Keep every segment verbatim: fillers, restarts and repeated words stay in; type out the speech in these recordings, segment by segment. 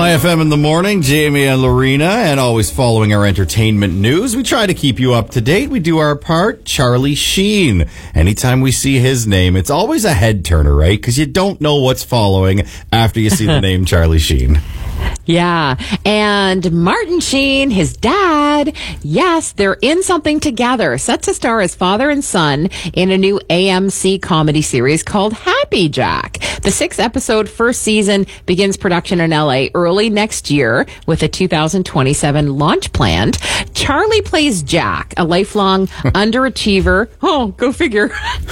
My F M in the morning, Jamie and Lorena, and always following our entertainment news. We try to keep you up to date. We do our part. Charlie Sheen. Anytime we see his name, it's always a head turner, right? Because you don't know what's following after you see the name Charlie Sheen. Yeah. And Martin Sheen, his dad, yes, they're in something together. Set to star as father and son in a new A M C comedy series called Happy Jack. The six-episode first season begins production in L A early next year with a two thousand twenty-seven launch planned. Charlie plays Jack, a lifelong underachiever. Oh, go figure.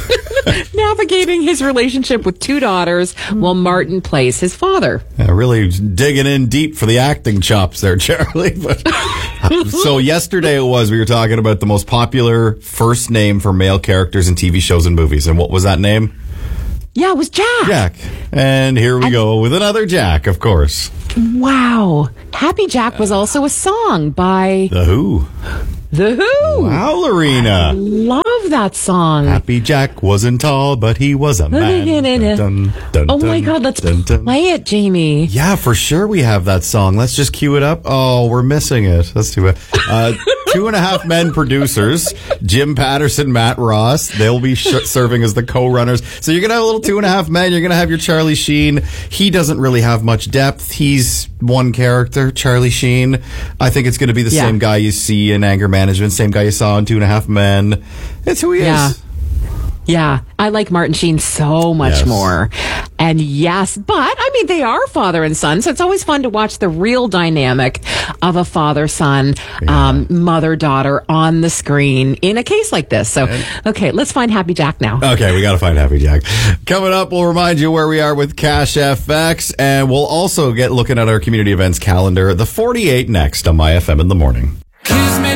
Navigating his relationship with two daughters while Martin plays his father. Yeah, really digging in deep for the acting chops there, Charlie. But, so yesterday it was, we were talking about the most popular first name for male characters in T V shows and movies. And what was that name? Yeah, it was Jack. Jack. And here we and, go with another Jack, of course. Wow. Happy Jack was also a song by... The Who. The Who. Wow, Lorena. I love that song. Happy Jack wasn't tall, but he was a man. Dun, dun, dun, oh my God, let's dun, dun. play it, Jamie. Yeah, for sure we have that song. Let's just cue it up. Oh, we're missing it. That's too bad. Uh, Two and a Half Men producers, Jim Patterson, Matt Ross. They'll be sh- serving as the co-runners. So you're going to have a little Two and a Half Men. You're going to have your Charlie Sheen. He doesn't really have much depth. He's one character, Charlie Sheen. I think it's going to be the yeah. same guy you see in Anger Management, same guy you saw in Two and a Half Men. It's who he yeah. is. Yeah, I like Martin Sheen so much yes. more. And yes, but I mean, they are father and son, so it's always fun to watch the real dynamic of a father-son, yeah. um, mother-daughter on the screen in a case like this. So, okay, let's find Happy Jack now. Okay, we got to find Happy Jack. Coming up, we'll remind you where we are with Cash F X, and we'll also get looking at our community events calendar. The forty-eight next on My F M in the morning. Kiss me.